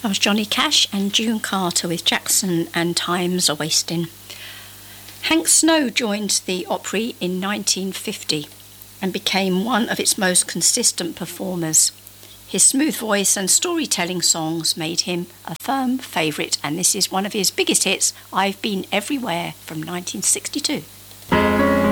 That was Johnny Cash and June Carter with Jackson and Time's a Wasting. Hank Snow joined the Opry in 1950 and became one of its most consistent performers. His smooth voice and storytelling songs made him a firm favourite, and this is one of his biggest hits, I've Been Everywhere, from 1962.